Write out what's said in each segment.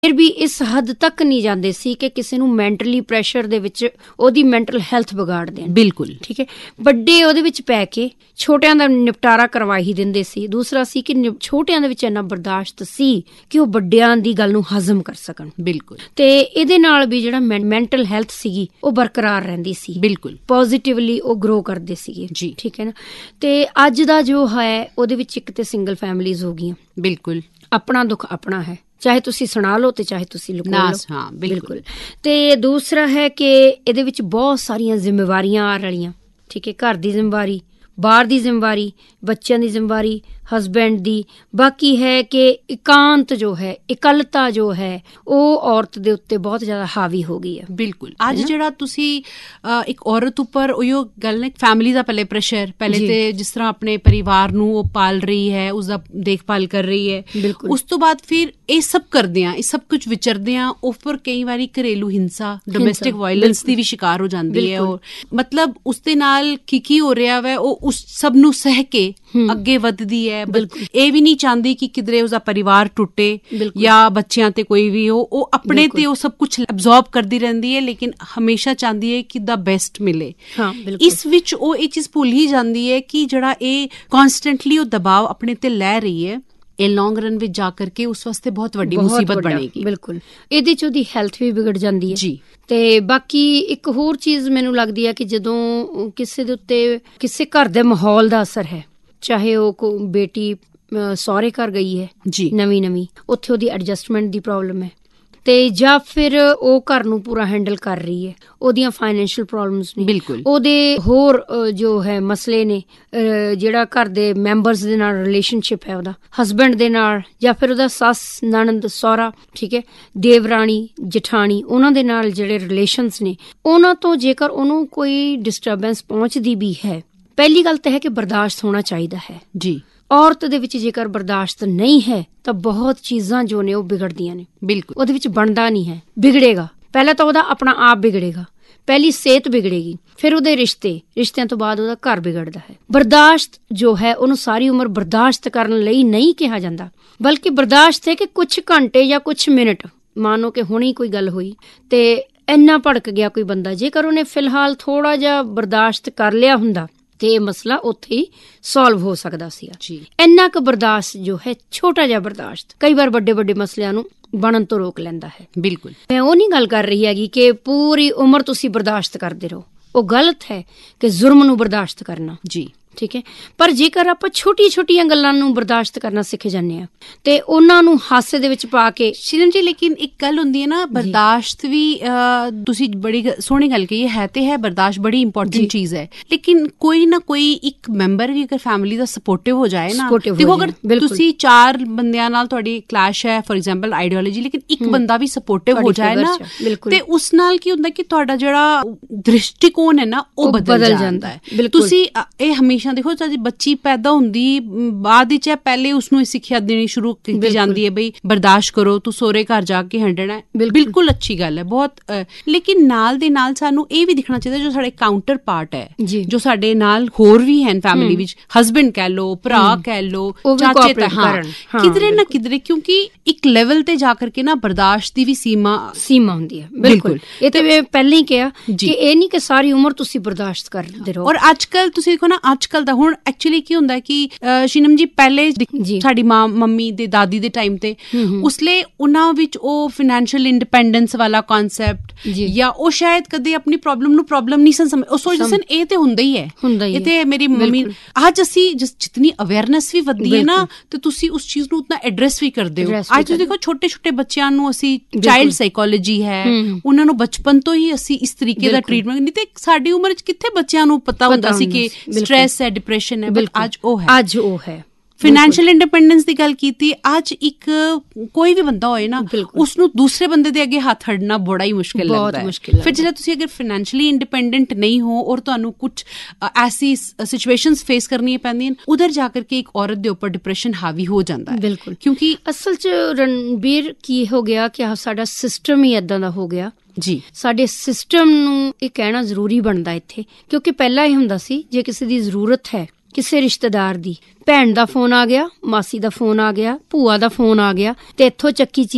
ਫਿਰ ਵੀ ਇਸ ਹੱਦ ਤੱਕ ਨਹੀਂ ਜਾਂਦੇ ਸੀ ਕਿ ਕਿਸੇ ਨੂੰ ਮੈਂਟਲੀ ਪ੍ਰੈਸ਼ਰ ਦੇ ਵਿੱਚ ਉਹਦੀ ਮੈਂਟਲ ਹੈਲਥ ਵਿਗਾੜ ਦੇਣ। ਬਿਲਕੁਲ ਠੀਕ ਹੈ। ਵੱਡੇ ਉਹਦੇ ਵਿੱਚ ਪੈ ਕੇ ਛੋਟਿਆਂ ਦਾ ਨਿਪਟਾਰਾ ਕਰਵਾ ਹੀ ਦਿੰਦੇ ਸੀ। ਦੂਸਰਾ ਸੀ ਕਿ ਛੋਟਿਆਂ ਦੇ ਵਿੱਚ ਇੰਨਾ ਬਰਦਾਸ਼ਤ ਸੀ ਕਿ ਉਹ ਵੱਡਿਆਂ ਦੀ ਗੱਲ ਨੂੰ ਹਜ਼ਮ ਕਰ ਸਕਣ। ਬਿਲਕੁਲ। ਤੇ ਇਹਦੇ ਨਾਲ ਵੀ ਜਿਹੜਾ ਮੈਂਟਲ ਹੈਲਥ ਸੀਗੀ ਉਹ ਬਰਕਰਾਰ ਰਹਿੰਦੀ ਸੀ। ਬਿਲਕੁਲ। ਪੋਜ਼ਿਟਿਵਲੀ ਉਹ ਗਰੋ ਕਰਦੇ ਸੀਗੇ ਜੀ। ਠੀਕ ਹੈ ਨਾ। ਤੇ ਅੱਜ ਦਾ ਜੋ ਹੈ ਉਹਦੇ ਵਿੱਚ ਇੱਕ ਤੇ ਸਿੰਗਲ ਫੈਮਲੀਜ਼ ਹੋ ਗਈਆਂ। ਬਿਲਕੁਲ। ਆਪਣਾ ਦੁੱਖ ਆਪਣਾ ਹੈ, ਚਾਹੇ ਤੁਸੀਂ ਸੁਣਾ ਲਓ ਤੇ ਚਾਹੇ ਤੁਸੀਂ ਲੁਕੋ ਲਓ। ਹਾਂ ਬਿਲਕੁਲ। ਤੇ ਦੂਸਰਾ ਹੈ ਕਿ ਇਹਦੇ ਵਿੱਚ ਬਹੁਤ ਸਾਰੀਆਂ ਜ਼ਿੰਮੇਵਾਰੀਆਂ ਆ ਰਹੀਆਂ। ਠੀਕ ਹੈ। ਘਰ ਦੀ ਜ਼ਿੰਮੇਵਾਰੀ, ਬਾਹਰ ਦੀ ਜ਼ਿੰਮੇਵਾਰੀ, ਬੱਚਿਆਂ ਦੀ ਜ਼ਿੰਮੇਵਾਰੀ, ਹਸਬੈਂਡ ਦੀ। ਬਾਕੀ ਹੈ ਕਿ ਇਕਾਂਤ ਜੋ ਹੈ, ਇਕੱਲਤਾ ਜੋ ਹੈ, ਉਹ ਔਰਤ ਦੇ ਉੱਤੇ ਬਹੁਤ ਜ਼ਿਆਦਾ ਹਾਵੀ ਹੋ ਗਈ ਹੈ। ਬਿਲਕੁਲ। ਅੱਜ ਜਿਹੜਾ ਤੁਸੀਂ ਇੱਕ ਔਰਤ ਉੱਪਰ ਉਹ ਗੱਲ ਨੇ, ਫੈਮਿਲੀ ਦਾ ਪਹਿਲੇ ਪ੍ਰੈਸ਼ਰ, ਪਹਿਲੇ ਤੇ ਜਿਸ ਤਰ੍ਹਾਂ ਆਪਣੇ ਪਰਿਵਾਰ ਨੂੰ ਉਹ ਪਾਲ ਰਹੀ ਹੈ, ਉਸਦਾ ਦੇਖਭਾਲ ਕਰ ਰਹੀ ਹੈ, ਉਸ ਤੋਂ ਬਾਅਦ ਫਿਰ ਇਹ ਸਭ ਕਰਦਿਆਂ, ਇਹ ਸਭ ਕੁਝ ਵਿਚਰਦਿਆਂ ਉੱਪਰ ਕਈ ਵਾਰੀ ਘਰੇਲੂ ਹਿੰਸਾ, ਡੋਮੈਸਟਿਕ ਵਾਇਲੈਂਸ ਦੀ ਵੀ ਸ਼ਿਕਾਰ ਹੋ ਜਾਂਦੀ ਹੈ। ਔਰ ਮਤਲਬ ਉਸਦੇ ਨਾਲ ਕੀ ਹੋ ਰਿਹਾ ਵੈ, ਉਹ ਉਸ ਸਭ ਨੂੰ ਸਹਿ ਕੇ ਅੱਗੇ ਵੱਧਦੀ ਹੈ। ਇਹ ਵੀ ਨਹੀਂ ਚਾਹੁੰਦੀ ਕਿ ਕਿਧਰੇ ਉਸਦਾ ਪਰਿਵਾਰ ਟੁੱਟੇ ਜਾਂ ਬੱਚਿਆਂ ਤੇ ਕੋਈ ਵੀ ਉਹ ਆਪਣੇ ਤੇ ਉਹ ਸਭ ਕੁਝ ਅਬਜ਼ੌਰਬ ਕਰਦੀ ਰਹਿੰਦੀ ਹੈ, ਲੇਕਿਨ ਹਮੇਸ਼ਾ ਚਾਹੁੰਦੀ ਹੈ ਕਿ ਦਾ ਬੈਸਟ ਮਿਲੇ। ਇਸ ਵਿੱਚ ਉਹ ਇਹ ਚੀਜ਼ ਭੁੱਲ ਹੀ ਜਾਂਦੀ ਹੈ ਕਿ ਜਿਹੜਾ ਇਹ ਕੌਨਸਟੈਂਟਲੀ ਉਹ ਦਬਾਅ ਆਪਣੇ ਤੇ ਲੈ ਰਹੀ ਹੈ, ਇਹ ਲੌਂਗ ਰਨ ਵਿੱਚ ਜਾ ਕਰਕੇ ਉਸ ਵਾਸਤੇ ਬਹੁਤ ਵੱਡੀ ਮੁਸੀਬਤ ਬਣੇਗੀ। ਬਿਲਕੁਲ। ਇਹਦੇ ਚ ਉਹਦੀ ਹੈਲਥ ਵੀ ਵਿਗੜ ਜਾਂਦੀ ਹੈ ਜੀ। ਤੇ ਬਾਕੀ ਇੱਕ ਹੋਰ ਚੀਜ਼ ਮੈਨੂੰ ਲੱਗਦੀ ਹੈ ਕਿ ਜਦੋਂ ਕਿਸੇ ਦੇ ਉੱਤੇ ਕਿਸੇ ਘਰ ਦੇ ਮਾਹੌਲ ਦਾ ਅਸਰ ਹੈ, ਚਾਹੇ ਉਹ ਬੇਟੀ ਸਹੁਰੇ ਘਰ ਗਈ ਹੈ ਨਵੀਂ, ਉੱਥੇ ਉਹਦੀ ਐਡਜਸਟਮੈਂਟ ਦੀ ਪ੍ਰੋਬਲਮ ਹੈ, ਤੇ ਜਾਂ ਫਿਰ ਉਹ ਘਰ ਨੂੰ ਪੂਰਾ ਹੈਂਡਲ ਕਰ ਰਹੀ ਹੈ, ਉਹਦੀਆਂ ਫਾਈਨੈਂਸ਼ੀਅਲ ਪ੍ਰੋਬਲਮਸ ਨੇ, ਬਿਲਕੁਲ ਉਹਦੇ ਹੋਰ ਜੋ ਹੈ ਮਸਲੇ ਨੇ, ਜਿਹੜਾ ਘਰ ਦੇ ਮੈਂਬਰਸ ਦੇ ਨਾਲ ਰਿਲੇਸ਼ਨਸ਼ਿਪ ਹੈ, ਉਹਦਾ ਹਸਬੈਂਡ ਦੇ ਨਾਲ, ਜਾਂ ਫਿਰ ਉਹਦਾ ਸੱਸ, ਨਣਦ, ਸਹੁਰਾ, ਠੀਕ ਹੈ, ਦੇਵਰਾਣੀ, ਜਠਾਣੀ, ਉਹਨਾਂ ਦੇ ਨਾਲ ਜਿਹੜੇ ਰਿਲੇਸ਼ਨਸ ਨੇ, ਉਹਨਾਂ ਤੋਂ ਜੇਕਰ ਉਹਨੂੰ ਕੋਈ ਡਿਸਟਰਬੈਂਸ ਪਹੁੰਚਦੀ ਵੀ ਹੈ, ਪਹਿਲੀ ਗੱਲ ਤਾਂ ਹੈ ਕਿ ਬਰਦਾਸ਼ਤ ਹੋਣਾ ਚਾਹੀਦਾ ਹੈ ਜੀ। ਔਰਤ ਦੇ ਵਿੱਚ ਜੇਕਰ ਬਰਦਾਸ਼ਤ ਨਹੀਂ ਹੈ ਤਾਂ ਬਹੁਤ ਚੀਜ਼ਾਂ ਜੋ ਨੇ ਉਹ ਵਿਗੜਦੀਆਂ ਨੇ। ਬਿਲਕੁਲ। ਉਹਦੇ ਵਿੱਚ ਬਣਦਾ ਨਹੀਂ ਹੈ, ਵਿਗੜੇਗਾ। ਪਹਿਲਾਂ ਤਾਂ ਉਹਦਾ ਆਪਣਾ ਆਪ ਵਿਗੜੇਗਾ, ਪਹਿਲੀ ਸਿਹਤ ਵਿਗੜੇਗੀ, ਫਿਰ ਉਹਦੇ ਰਿਸ਼ਤਿਆਂ ਤੋਂ ਬਾਅਦ ਉਹਦਾ ਘਰ ਵਿਗੜਦਾ ਹੈ। ਬਰਦਾਸ਼ਤ ਜੋ ਹੈ ਉਹਨੂੰ ਸਾਰੀ ਉਮਰ ਬਰਦਾਸ਼ਤ ਕਰਨ ਲਈ ਨਹੀਂ ਕਿਹਾ ਜਾਂਦਾ, ਬਲਕਿ ਬਰਦਾਸ਼ਤ ਹੈ ਕਿ ਕੁਝ ਘੰਟੇ ਜਾਂ ਕੁਝ ਮਿੰਟ, ਮਾਨੋ ਕਿ ਹੁਣੀ ਕੋਈ ਗੱਲ ਹੋਈ ਤੇ ਇੰਨਾ ਭੜਕ ਗਿਆ ਕੋਈ ਬੰਦਾ, ਜੇਕਰ ਉਹਨੇ ਫਿਲਹਾਲ ਥੋੜਾ ਜਿਹਾ ਬਰਦਾਸ਼ਤ ਕਰ ਲਿਆ ਹੁੰਦਾ ਤੇ ਇਹ ਮਸਲਾ ਉੱਥੇ ਹੀ ਸੋਲਵ ਹੋ ਸਕਦਾ ਸੀ। ਇੰਨਾ ਕੁ ਬਰਦਾਸ਼ਤ ਜੋ ਹੈ, ਛੋਟਾ ਜਿਹਾ ਬਰਦਾਸ਼ਤ, ਕਈ ਵਾਰ ਵੱਡੇ ਵੱਡੇ ਮਸਲਿਆਂ ਨੂੰ ਬਣਨ ਤੋਂ ਰੋਕ ਲੈਂਦਾ ਹੈ। ਬਿਲਕੁਲ। ਮੈਂ ਉਹ ਨਹੀਂ ਗੱਲ ਕਰ ਰਹੀ ਹੈਗੀ ਕਿ ਪੂਰੀ ਉਮਰ ਤੁਸੀਂ ਬਰਦਾਸ਼ਤ ਕਰਦੇ ਰਹੋ, ਉਹ ਗਲਤ ਹੈ ਕਿ ਜ਼ੁਰਮ ਨੂੰ ਬਰਦਾਸ਼ਤ ਕਰਨਾ। ਜੀ ਠੀਕ ਹੈ। ਪਰ ਜੇਕਰ ਆਪਾਂ ਛੋਟੀਆਂ ਗੱਲਾਂ ਨੂੰ ਬਰਦਾਸ਼ਤ ਕਰਨਾ ਸਿੱਖ ਜਾਂਦੇ ਹਾਂ ਤੇ ਉਹਨਾਂ ਨੂੰ ਹਾਸੇ ਦੇ ਵਿੱਚ ਪਾ ਕੇ। ਸ਼ਿਲਮ ਜੀ, ਲੇਕਿਨ ਇੱਕ ਗੱਲ ਹੁੰਦੀ ਹੈ ਨਾ, ਬਰਦਾਸ਼ਤ ਵੀ ਤੁਸੀਂ ਬੜੀ ਸੋਹਣੀ ਗੱਲ ਕਹੀ ਹੈ ਤੇ ਹੈ ਬਰਦਾਸ਼ਤ ਬੜੀ ਇੰਪੋਰਟੈਂਟ ਚੀਜ਼ ਹੈ, ਲੇਕਿਨ ਕੋਈ ਨਾ ਕੋਈ ਇੱਕ ਮੈਂਬਰ ਵੀ ਅਗਰ ਫੈਮਿਲੀ ਦਾ ਸਪੋਰਟਿਵ ਹੋ ਜਾਏ ਨਾ, ਦੇਖੋ ਅਗਰ ਤੁਸੀਂ 4 ਬੰਦਿਆਂ ਨਾਲ ਤੁਹਾਡੀ ਕਲੈਸ਼ ਹੈ, ਫॉर ਐਗਜ਼ਾਮਪਲ ਆਈਡੀਓਲੋਜੀ, ਲੇਕਿਨ ਇੱਕ ਬੰਦਾ ਵੀ ਸਪੋਰਟਿਵ ਹੋ ਜਾਏ ਨਾ, ਤੇ ਉਸ ਨਾਲ ਕੀ ਹੁੰਦਾ ਕਿ ਤੁਹਾਡਾ ਜਿਹੜਾ ਦ੍ਰਿਸ਼ਟੀਕੋਣ ਹੈ ਨਾ ਉਹ ਬਦਲ ਜਾਂਦਾ ਹੈ। ਤੁਸੀਂ ਇਹ ਹਮੇਸ਼ਾ ਦੇਖੋ, ਬੱਚੀ ਪੈਦਾ ਹੁੰਦੀ ਬਾਅਦ ਵਿੱਚ ਪਹਿਲੇ ਉਸਨੂੰ ਸਿੱਖਿਆ ਦੇਣੀ ਸ਼ੁਰੂ ਕੀਤੀ ਜਾਂਦੀ ਹੈ, ਬਈ ਬਰਦਾਸ਼ਤ ਕਰੋ, ਤੂੰ ਸਹੁਰੇ ਘਰ ਜਾ ਕੇ ਹੰਡਣਾ ਹੈ। ਬਿਲਕੁਲ ਅੱਛੀ ਗੱਲ ਹੈ, ਬਹੁਤ। ਲੇਕਿਨ ਨਾਲ ਦੇ ਨਾਲ ਸਾਨੂੰ ਇਹ ਵੀ ਦਿਖਣਾ ਚਾਹੀਦਾ ਜੋ ਸਾਡੇ ਕਾਊਂਟਰ ਪਾਰਟ ਹੈ, ਜੋ ਸਾਡੇ ਨਾਲ ਹੋਰ ਵੀ ਹਨ ਫੈਮਿਲੀ ਵਿੱਚ, ਹਸਬੈਂਡ ਕਹਿ ਲੋ, ਭਰਾ ਕਹਿ ਲੋ, ਚਾਚੇ ਤਾਏ, ਕਿਧਰੇ ਨਾ ਕਿਧਰੇ, ਕਿਉਂਕਿ ਇੱਕ ਲੈਵਲ ਤੇ ਜਾ ਕਰਕੇ ਨਾ ਬਰਦਾਸ਼ਤ ਦੀ ਵੀ ਸੀਮਾ ਹੁੰਦੀ ਹੈ। ਬਿਲਕੁਲ। ਇਹ ਤੇ ਮੈਂ ਪਹਿਲਾਂ ਹੀ ਕਿਹਾ ਕਿ ਇਹ ਨਹੀਂ ਕਿ ਸਾਰੀ ਉਮਰ ਤੁਸੀਂ ਬਰਦਾਸ਼ਤ ਕਰਦੇ ਰਹੋ। ਔਰ ਅੱਜ ਕੱਲ ਤੁਸੀਂ ਦੇਖੋ ਨਾ, ਅੱਜ ਕੱਲ ਦਾ ਹੁਣ ਐਕਚੁਅਲੀ ਕੀ ਹੁੰਦਾ ਕਿ ਸ਼ੀਨਮ ਜੀ, ਪਹਿਲੇ ਸਾਡੀ ਮੰਮੀ ਦੇ ਦਾਦੀ ਦੇ ਟਾਈਮ ਤੇ ਉਸਲੇ ਉਹਨਾਂ ਵਿੱਚ ਉਹ ਫਾਈਨੈਂਸ਼ੀਅਲ ਇੰਡੀਪੈਂਡੈਂਸ ਵਾਲਾ ਕਨਸੈਪਟ, ਜਾਂ ਉਹ ਸ਼ਾਇਦ ਕਦੇ ਆਪਣੀ ਪ੍ਰੋਬਲਮ ਨੂੰ ਪ੍ਰੋਬਲਮ ਨਹੀਂ ਸਮਝ, ਉਹ ਸੋਚਦੇ ਸਨ ਇਹ ਤੇ ਹੁੰਦਾ ਹੀ ਹੈ, ਇਹ ਤੇ ਮੇਰੀ ਮੰਮੀ। ਅੱਜ ਅਸੀਂ ਜਿਤਨੀ ਅਵੇਅਰਨੈਸ ਵੀ ਵਧਦੀ ਹੈ ਨਾ, ਤੇ ਤੁਸੀਂ ਉਸ ਚੀਜ਼ ਨੂੰ ਉਤਨਾ ਐਡਰੈਸ ਵੀ ਕਰਦੇ ਹੋ। ਅੱਜ ਤੁਸੀਂ ਦੇਖੋ ਛੋਟੇ ਬੱਚਿਆਂ ਨੂੰ ਅਸੀਂ ਚਾਈਲਡ ਸਾਈਕੋਲੋਜੀ ਹੈ, ਉਹਨਾਂ ਨੂੰ ਬਚਪਨ ਤੋਂ ਹੀ ਅਸੀਂ ਇਸ ਤਰੀਕੇ ਦਾ ਟ੍ਰੀਟਮੈਂਟ, ਨਹੀਂ ਤੇ ਸਾਡੀ ਉਮਰ ਚ ਕਿੱਥੇ ਬੱਚਿਆਂ ਨੂੰ ਪਤਾ ਹੁੰਦਾ ਸੀ ਕਿ ਸਟ੍ਰੈਸ ਹੈ, ਡਿਪਰੈਸ਼ਨ ਹੈ, ਅੱਜ ਉਹ ਹੈ। ਫਾਈਨੈਂਸ਼ੀਅਲ ਇੰਡੀਪੈਂਡੈਂਸ ਦੀ ਗੱਲ ਕੀਤੀ, ਅੱਜ ਇੱਕ ਕੋਈ ਵੀ ਬੰਦਾ ਹੋਏ ਨਾ, ਉਸਨੂੰ ਦੂਸਰੇ ਬੰਦੇ ਦੇ ਅੱਗੇ ਹੱਥ ਅੱਡਣਾ ਬੜਾ ਹੀ ਮੁਸ਼ਕਿਲ ਲੱਗਦਾ ਹੈ। ਫਿਰ ਜਦੋਂ ਤੁਸੀਂ ਅਗਰ ਫਾਈਨੈਂਸ਼ੀਅਲੀ ਇੰਡੀਪੈਂਡੈਂਟ ਨਹੀਂ ਹੋ ਔਰ ਤੁਹਾਨੂੰ ਕੁਝ ਐਸੀ ਸਿਚੁਏਸ਼ਨਸ ਫੇਸ ਕਰਨੀਆਂ ਪੈਂਦੀਆਂ, ਉਧਰ ਜਾ ਕਰਕੇ ਇੱਕ ਔਰਤ ਦੇ ਉੱਪਰ ਡਿਪਰੈਸ਼ਨ ਹਾਵੀ ਹੋ ਜਾਂਦਾ ਹੈ। ਬਿਲਕੁਲ। ਕਿਉਂਕਿ ਅਸਲ 'ਚ ਰਣਬੀਰ ਕੀ ਹੋ ਗਿਆ ਕਿ ਸਾਡਾ ਸਿਸਟਮ ਹੀ ਏਦਾਂ ਦਾ ਹੋ ਗਿਆ ਜੀ। ਸਾਡੇ ਸਿਸਟਮ ਨੂੰ ਇਹ ਕਹਿਣਾ ਜ਼ਰੂਰੀ ਬਣਦਾ ਇੱਥੇ, ਕਿਉਂਕਿ ਪਹਿਲਾਂ ਇਹ ਹੁੰਦਾ ਸੀ, ਜੇ ਕਿਸੇ ਦੀ ਜ਼ਰੂਰਤ ਹੈ, ਕਿਸੇ ਰਿਸ਼ਤੇਦਾਰ ਦੀ, ਭੈਣ ਦਾ ਫੋਨ ਆ ਗਿਆ, ਮਾਸੀ ਦਾ ਫੋਨ ਆ ਗਿਆ, ਭੂਆ ਦਾ ਫੋਨ ਆ ਗਿਆ, ਤੇ ਇੱਥੋਂ ਚੱਕੀ ਚੀਜ਼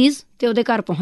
ਤੇ ਉਹਦੇ ਘਰ ਪਹੁੰਚ